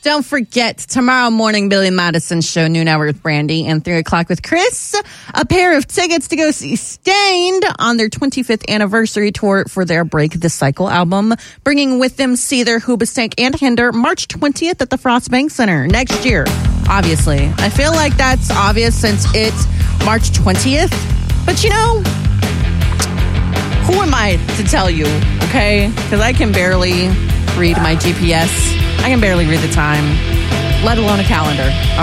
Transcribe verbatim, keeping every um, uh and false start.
Don't forget, tomorrow morning, Billy Madison Show, noon hour with Brandy, and three o'clock with Chris. A pair of tickets to go see Stained on their twenty-fifth anniversary tour for their Break the Cycle album, bringing with them Seether, Hoobastank, and Hinder March twentieth at the Frostbank Center next year. Obviously, I feel like that's obvious since it's March twentieth, but you know, who am I to tell you, okay? Because I can barely read my G P S. I can barely read the time, let alone a calendar.